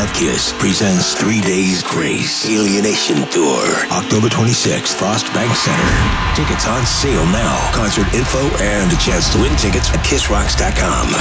Live Kiss presents 3 Days Grace Alienation Tour, October 26th, Frost Bank Center. Tickets on sale now. Concert info and a chance to win tickets at KissRocks.com.